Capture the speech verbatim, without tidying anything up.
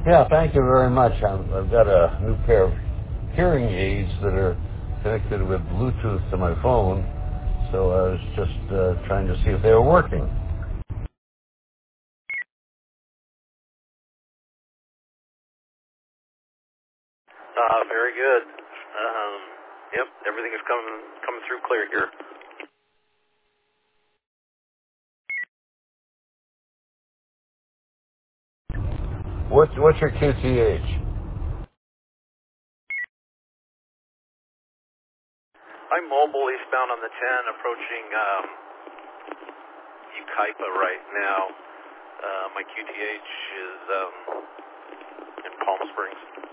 Yeah, thank you very much. I'm, I've got a new pair of hearing aids that are connected with Bluetooth to my phone, so I was just uh, trying to see if they were working. Uh, very good. Um, yep, everything is coming coming through clear here. What's, what's your Q T H? I'm mobile eastbound on the ten, approaching um, Ukaipa right now. Uh, my Q T H is um, in Palm Springs.